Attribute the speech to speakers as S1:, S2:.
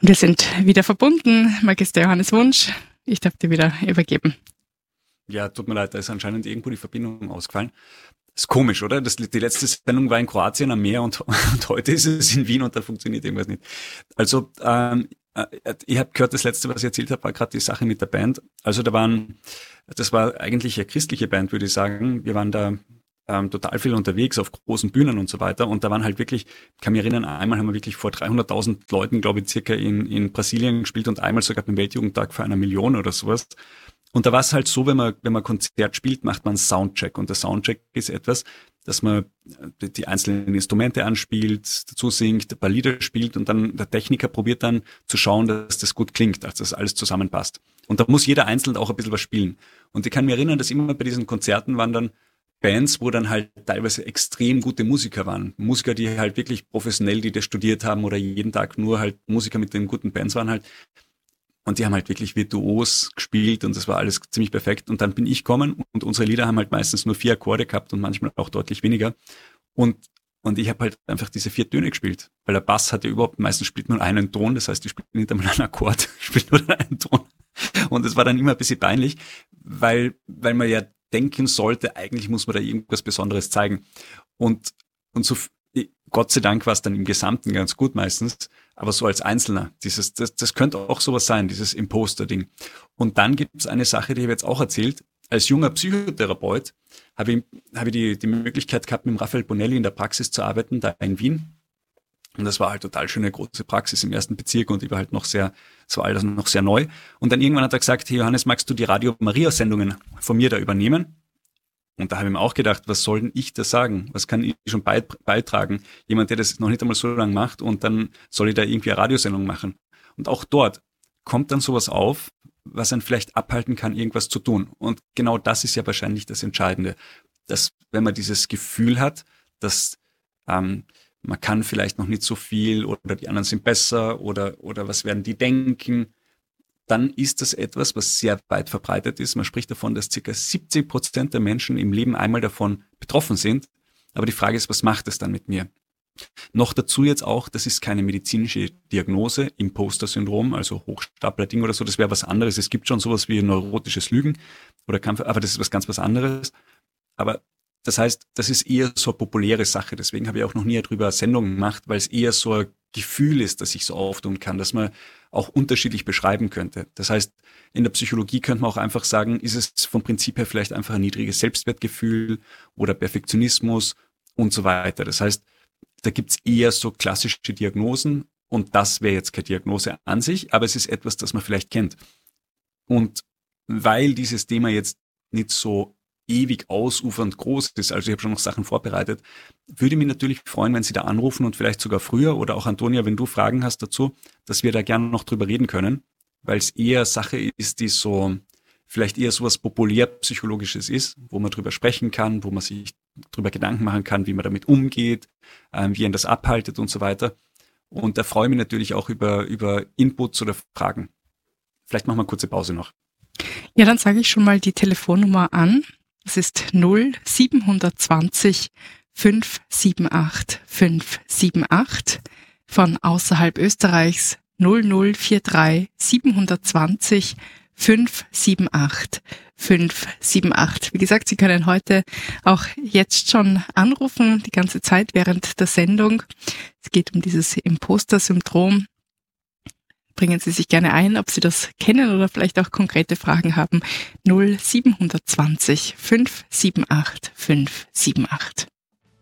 S1: Wir sind wieder verbunden. Magister Johannes Wunsch, ich darf dir wieder übergeben.
S2: Ja, tut mir leid, da ist anscheinend irgendwo die Verbindung ausgefallen. Ist komisch, oder? Die letzte Sendung war in Kroatien am Meer und heute ist es in Wien und da funktioniert irgendwas nicht. Also, ich habe gehört, das letzte, was ich erzählt habe, war gerade die Sache mit der Band. Also das war eigentlich eine christliche Band, würde ich sagen. Wir waren da total viel unterwegs auf großen Bühnen und so weiter. Und da waren halt wirklich, ich kann mich erinnern, einmal haben wir wirklich vor 300.000 Leuten, glaube ich, circa in Brasilien gespielt und einmal sogar beim Weltjugendtag vor 1 Million oder sowas. Und da war es halt so, wenn man Konzert spielt, macht man einen Soundcheck. Und der Soundcheck ist etwas, dass man die einzelnen Instrumente anspielt, dazu singt, ein paar Lieder spielt und dann der Techniker probiert dann zu schauen, dass das gut klingt, dass das alles zusammenpasst. Und da muss jeder einzeln auch ein bisschen was spielen. Und ich kann mich erinnern, dass immer bei diesen Konzerten waren dann Bands, wo dann halt teilweise extrem gute Musiker waren. Musiker, die halt wirklich professionell, die das studiert haben oder jeden Tag nur halt Musiker mit den guten Bands waren halt. Und die haben halt wirklich virtuos gespielt und das war alles ziemlich perfekt. Und dann bin ich gekommen und unsere Lieder haben halt meistens nur 4 Akkorde gehabt und manchmal auch deutlich weniger. Und ich habe halt einfach diese 4 Töne gespielt. Weil der Bass hat ja überhaupt, meistens spielt man einen Ton, das heißt, die spielt nicht einmal einen Akkord, spielt nur einen Ton. Und es war dann immer ein bisschen peinlich, weil man ja denken sollte, eigentlich muss man da irgendwas Besonderes zeigen. Und so, Gott sei Dank war es dann im Gesamten ganz gut meistens, aber so als Einzelner, das könnte auch sowas sein, dieses Imposter-Ding. Und dann gibt es eine Sache, die habe ich jetzt auch erzählt. Als junger Psychotherapeut habe ich die Möglichkeit gehabt, mit dem Raphael Bonelli in der Praxis zu arbeiten, da in Wien. Und das war halt total schöne große Praxis im 1. Bezirk und ich war halt es war alles noch sehr neu. Und dann irgendwann hat er gesagt, hey Johannes, magst du die Radio Maria Sendungen von mir da übernehmen? Und da habe ich mir auch gedacht, was soll denn ich da sagen? Was kann ich schon beitragen? Jemand, der das noch nicht einmal so lange macht und dann soll ich da irgendwie eine Radiosendung machen. Und auch dort kommt dann sowas auf, was einen vielleicht abhalten kann, irgendwas zu tun. Und genau das ist ja wahrscheinlich das Entscheidende, dass wenn man dieses Gefühl hat, dass man kann vielleicht noch nicht so viel oder die anderen sind besser oder was werden die denken, dann ist das etwas, was sehr weit verbreitet ist. Man spricht davon, dass ca. 70% der Menschen im Leben einmal davon betroffen sind. Aber die Frage ist, was macht es dann mit mir? Noch dazu jetzt auch, das ist keine medizinische Diagnose, Imposter-Syndrom, also Hochstapler-Ding oder so, das wäre was anderes. Es gibt schon sowas wie neurotisches Lügen oder aber das ist was anderes. Aber das heißt, das ist eher so eine populäre Sache. Deswegen habe ich auch noch nie darüber eine Sendung gemacht, weil es eher so ein Gefühl ist, das ich so auftun kann, dass man auch unterschiedlich beschreiben könnte. Das heißt, in der Psychologie könnte man auch einfach sagen, ist es vom Prinzip her vielleicht einfach ein niedriges Selbstwertgefühl oder Perfektionismus und so weiter. Das heißt, da gibt's eher so klassische Diagnosen und das wäre jetzt keine Diagnose an sich, aber es ist etwas, das man vielleicht kennt. Und weil dieses Thema jetzt nicht so ewig ausufernd groß ist, also ich habe schon noch Sachen vorbereitet, würde mich natürlich freuen, wenn Sie da anrufen und vielleicht sogar früher oder auch Antonia, wenn du Fragen hast dazu, dass wir da gerne noch drüber reden können, weil es eher Sache ist, die so vielleicht eher sowas populärpsychologisches ist, wo man drüber sprechen kann, wo man sich drüber Gedanken machen kann, wie man damit umgeht, wie ihn das abhaltet und so weiter. Und da freue ich mich natürlich auch über Inputs oder Fragen. Vielleicht machen wir eine kurze Pause noch.
S1: Ja, dann sage ich schon mal die Telefonnummer an. Das ist 0720 578 578 von außerhalb Österreichs 0043 720 578 578. Wie gesagt, Sie können heute auch jetzt schon anrufen, die ganze Zeit während der Sendung. Es geht um dieses Imposter-Syndrom. Bringen Sie sich gerne ein, ob Sie das kennen oder vielleicht auch konkrete Fragen haben. 0720 578 578.